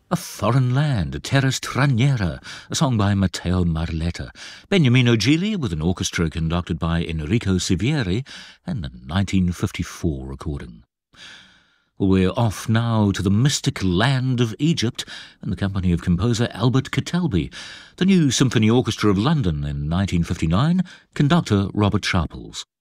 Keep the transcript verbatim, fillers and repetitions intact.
A Foreign Land, a Terra Straniera, a song by Matteo Marletta. Beniamino Gigli with an orchestra conducted by Enrico Sivieri, and a nineteen fifty-four recording. We're off now to the mystic land of Egypt in the company of composer Albert Catalbi, the New Symphony Orchestra of London in nineteen fifty-nine, conductor Robert Sharples.